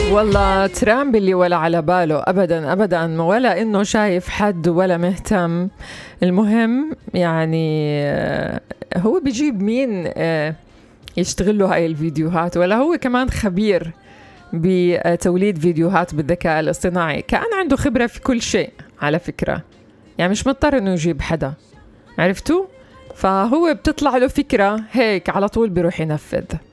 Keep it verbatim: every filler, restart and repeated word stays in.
والله ترامب اللي ولا على باله أبدا أبدا، ولا إنه شايف حد ولا مهتم. المهم يعني هو بيجيب مين يشتغل له هاي الفيديوهات، ولا هو كمان خبير بتوليد فيديوهات بالذكاء الاصطناعي، كأن عنده خبرة في كل شيء على فكرة، يعني مش مضطر إنه يجيب حدا، عرفتوا؟ فهو بتطلع له فكرة هيك على طول بيروح ينفذ.